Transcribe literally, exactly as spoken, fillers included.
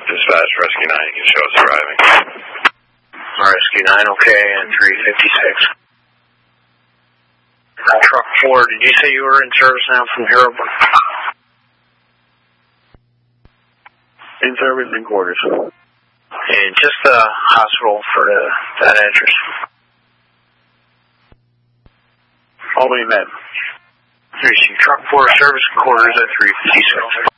Dispatch, Rescue nine, you can show us arriving. Rescue nine, okay, and three fifty-six. Uh, truck four, did you say you were in service now from Herobrine? In service in quarters. And just the hospital for the, that address. Albany Med. Three, truck four, service quarters at three fifty-six.